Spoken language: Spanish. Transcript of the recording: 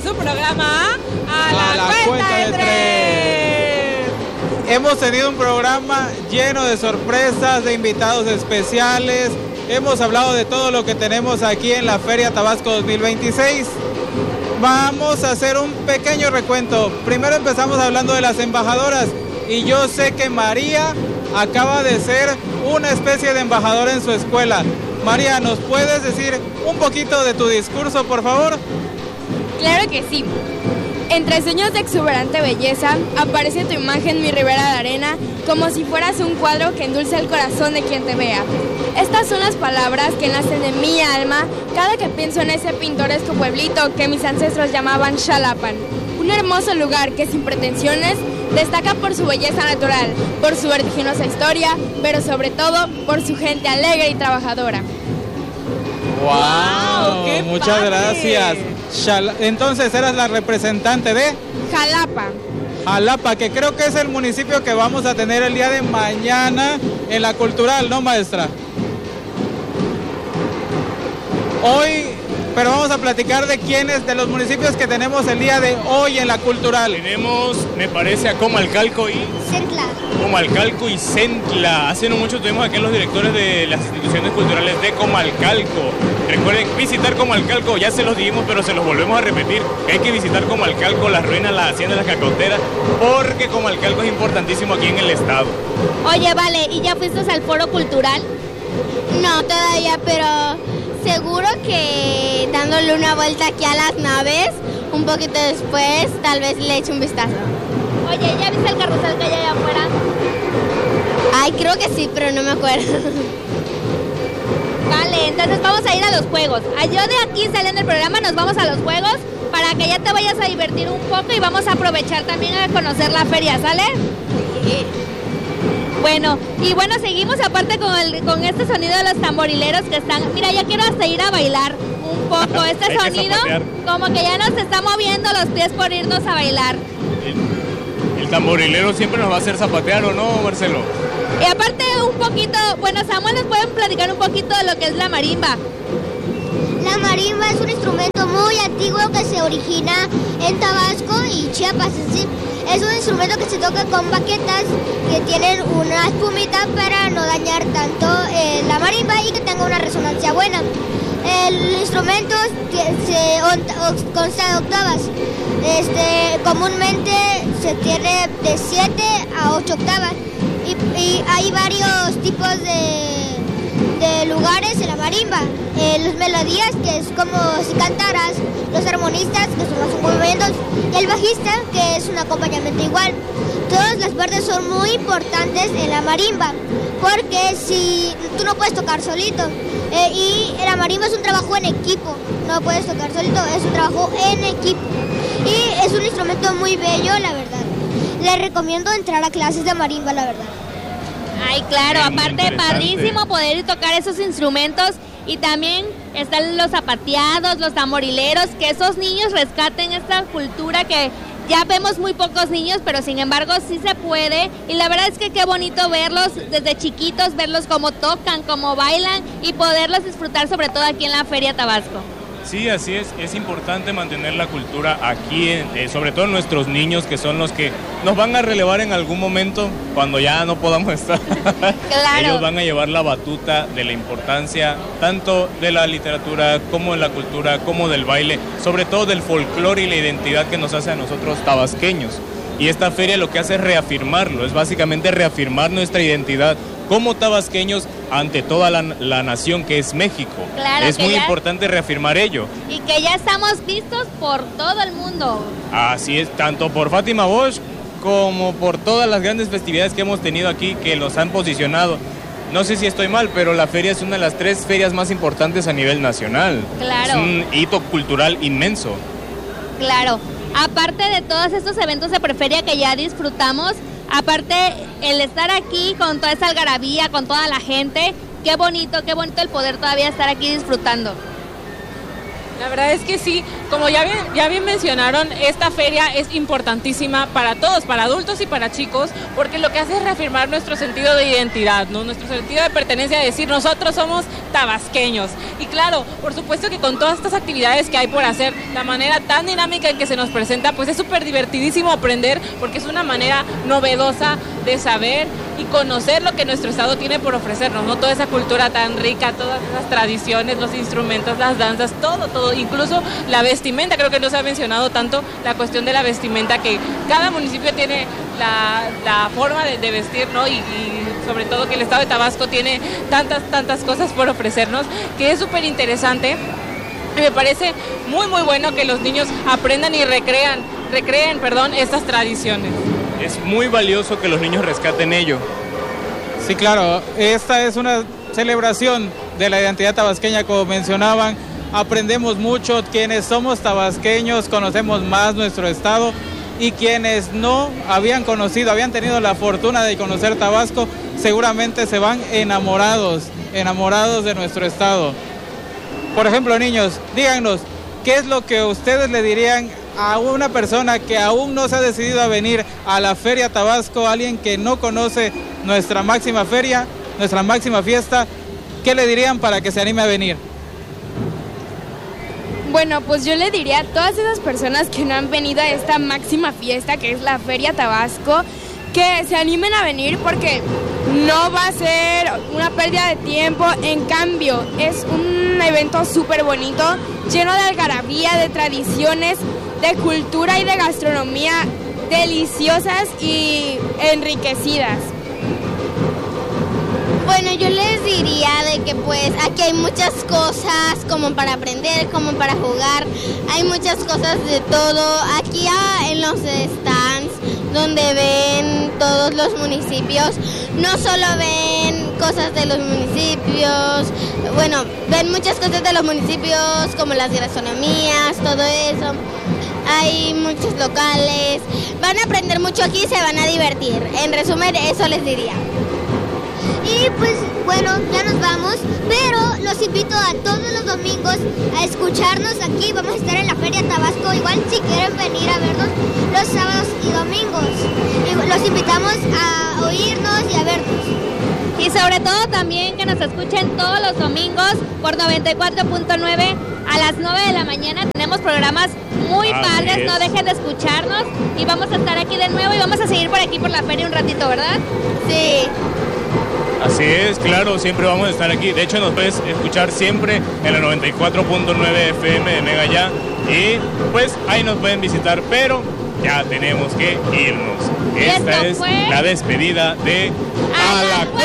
su programa A la Cuenta de Tres. Hemos tenido un programa lleno de sorpresas, de invitados especiales. Hemos hablado de todo lo que tenemos aquí en la Feria Tabasco 2026. Vamos a hacer un pequeño recuento. Primero empezamos hablando de las embajadoras. Y yo sé que María acaba de ser una especie de embajadora en su escuela. María, ¿nos puedes decir un poquito de tu discurso, por favor? Claro que sí. Entre sueños de exuberante belleza, aparece tu imagen mi ribera de arena, como si fueras un cuadro que endulce el corazón de quien te vea. Estas son las palabras que nacen en mi alma cada que pienso en ese pintoresco pueblito que mis ancestros llamaban Xalapan. Un hermoso lugar que sin pretensiones destaca por su belleza natural, por su vertiginosa historia, pero sobre todo por su gente alegre y trabajadora. ¡Wow! ¡Qué muchas padre! Gracias. Entonces eras la representante de Jalapa. Jalapa, que creo que es el municipio que vamos a tener el día de mañana en la cultural, ¿no, maestra? Hoy, pero vamos a platicar de quiénes, de los municipios que tenemos el día de hoy en la cultural. Tenemos, me parece, a Comalcalco y Centla. Comalcalco y Centla. Hace no mucho tuvimos aquí los directores de las instituciones culturales de Comalcalco. Recuerden visitar Comalcalco, ya se los dijimos, pero se los volvemos a repetir. Hay que visitar Comalcalco, las ruinas, las haciendas, las cacoteras, porque Comalcalco es importantísimo aquí en el estado. Oye, vale, ¿y ya fuiste al foro cultural? No, todavía, pero seguro que dándole una vuelta aquí a las naves, un poquito después, tal vez le eche un vistazo. Oye, ¿ya viste el carrusel que hay allá afuera? Ay, creo que sí, pero no me acuerdo. Vale, entonces vamos a ir a los juegos. Yo de aquí saliendo del programa nos vamos a los juegos para que ya te vayas a divertir un poco y vamos a aprovechar también a conocer la feria, ¿sale? Sí. Bueno, seguimos aparte con este sonido de los tamborileros que están... Mira, ya quiero hasta ir a bailar un poco. Este sonido como que ya nos está moviendo los pies por irnos a bailar. El tamborilero siempre nos va a hacer zapatear, ¿o no, Marcelo? Y aparte un poquito, bueno, Samuel, ¿nos pueden platicar un poquito de lo que es la marimba? La marimba es un instrumento muy antiguo que se origina en Tabasco y Chiapas en sí. Es un instrumento que se toca con baquetas que tienen una espumita para no dañar tanto la marimba y que tenga una resonancia buena. El instrumento consta de octavas. Comúnmente se tiene de 7 a 8 octavas y hay varios tipos de lugares en la marimba. Las melodías, que es como si cantaras, los armonistas, que son los movimientos, y el bajista, que es un acompañamiento igual. Todas las partes son muy importantes en la marimba, porque si tú no puedes tocar solito, y la marimba es un trabajo en equipo, no puedes tocar solito, es un trabajo en equipo, y es un instrumento muy bello, la verdad. Les recomiendo entrar a clases de marimba, la verdad. Ay, claro, aparte padrísimo poder tocar esos instrumentos y también están los zapateados, los tamborileros, que esos niños rescaten esta cultura que ya vemos muy pocos niños, pero sin embargo sí se puede y la verdad es que qué bonito verlos desde chiquitos, verlos cómo tocan, cómo bailan y poderlos disfrutar sobre todo aquí en la Feria Tabasco. Sí, así es importante mantener la cultura aquí, sobre todo nuestros niños, que son los que nos van a relevar en algún momento cuando ya no podamos estar. Claro. Ellos van a llevar la batuta de la importancia tanto de la literatura como de la cultura, como del baile, sobre todo del folclore y la identidad que nos hace a nosotros tabasqueños. Y esta feria lo que hace es reafirmarlo, es básicamente reafirmar nuestra identidad como tabasqueños ante toda la nación que es México. Claro, es muy importante reafirmar ello. Y que ya estamos vistos por todo el mundo. Así es, tanto por Fátima Bosch como por todas las grandes festividades que hemos tenido aquí que los han posicionado. No sé si estoy mal, pero la feria es una de las 3 ferias más importantes a nivel nacional. Claro. Es un hito cultural inmenso. Claro. Aparte de todos estos eventos de preferia que ya disfrutamos, aparte el estar aquí con toda esa algarabía, con toda la gente, qué bonito el poder todavía estar aquí disfrutando. La verdad es que sí, como ya bien mencionaron, esta feria es importantísima para todos, para adultos y para chicos, porque lo que hace es reafirmar nuestro sentido de identidad, ¿no? Nuestro sentido de pertenencia, de decir nosotros somos tabasqueños. Y claro, por supuesto que con todas estas actividades que hay por hacer, la manera tan dinámica en que se nos presenta, pues es súper divertidísimo aprender, porque es una manera novedosa de saber y conocer lo que nuestro estado tiene por ofrecernos, ¿no? Toda esa cultura tan rica, todas esas tradiciones, los instrumentos, las danzas, todo, incluso la vestimenta. Creo que no se ha mencionado tanto la cuestión de la vestimenta, que cada municipio tiene la forma de vestir, ¿no? Y sobre todo que el estado de Tabasco tiene tantas cosas por ofrecernos, que es súper interesante. Y me parece muy bueno que los niños aprendan y recreen estas tradiciones. Es muy valioso que los niños rescaten ello. Sí, claro, esta es una celebración de la identidad tabasqueña, como mencionaban. Aprendemos mucho, quienes somos tabasqueños conocemos más nuestro estado, y quienes no habían tenido la fortuna de conocer Tabasco, seguramente se van enamorados de nuestro estado. Por ejemplo, niños, díganos, ¿qué es lo que ustedes le dirían a una persona que aún no se ha decidido a venir a la Feria Tabasco, alguien que no conoce nuestra máxima feria, nuestra máxima fiesta? ¿Qué le dirían para que se anime a venir? Bueno, pues yo le diría a todas esas personas que no han venido a esta máxima fiesta, que es la Feria Tabasco, que se animen a venir, porque no va a ser una pérdida de tiempo. En cambio, es un evento súper bonito, lleno de algarabía, de tradiciones, de cultura y de gastronomía deliciosas y enriquecidas. Bueno, yo les diría de que pues aquí hay muchas cosas como para aprender, como para jugar, hay muchas cosas de todo. Aquí en los stands donde ven todos los municipios, no solo ven cosas de los municipios, bueno, ven muchas cosas de los municipios como las gastronomías, todo eso. Hay muchos locales, van a aprender mucho aquí y se van a divertir. En resumen, eso les diría. Y pues bueno, ya nos vamos, pero los invito a todos los domingos a escucharnos aquí. Vamos a estar en la Feria Tabasco, igual si quieren venir a vernos los sábados y domingos. Y los invitamos a oírnos y a vernos. Y sobre todo también que nos escuchen todos los domingos por 94.9 a las 9 de la mañana. Tenemos programas muy padres, no dejen de escucharnos y vamos a estar aquí de nuevo y vamos a seguir por aquí por la feria un ratito, ¿verdad? Sí. Así es, claro, siempre vamos a estar aquí. De hecho, nos puedes escuchar siempre en la 94.9 FM de Mega Ya. Y pues ahí nos pueden visitar, pero ya tenemos que irnos. Esta es la despedida de A la Cuenta.